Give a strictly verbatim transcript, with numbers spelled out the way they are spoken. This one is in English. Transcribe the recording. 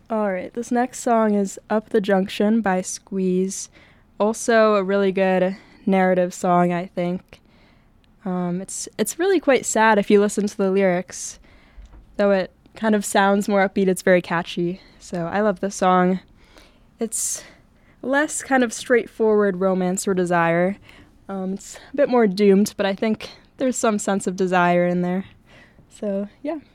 All right, this next song is Up the Junction by Squeeze. Also a really good narrative song, I think. Um, it's it's really quite sad if you listen to the lyrics, though it kind of sounds more upbeat. It's very catchy, so I love the song. It's less kind of straightforward romance or desire. Um, it's a bit more doomed, but I think there's some sense of desire in there. So, yeah.